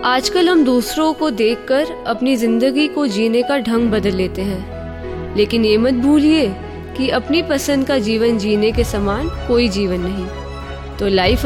आजकल हम दूसरों को देखकर अपनी जिंदगी को जीने का ढंग बदल लेते हैं, लेकिन ये मत भूलिए कि अपनी पसंद का जीवन जीने के समान कोई जीवन नहीं। तो लाइफ